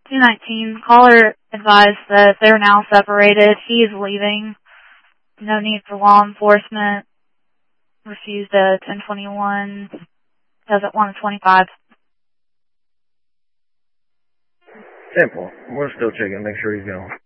219. Caller advised that they're now separated. He is leaving. No need for law enforcement. Refused a 1021. Doesn't want a 25. Simple. We're still checking, make sure he's gone.